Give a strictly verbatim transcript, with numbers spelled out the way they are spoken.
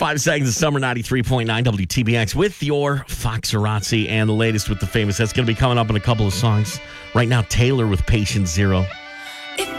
Five seconds of summer ninety-three point nine W T B X with your Foxerazzi and the latest with the famous. That's going to be coming up in a couple of songs. Right now, Taylor with Patient Zero.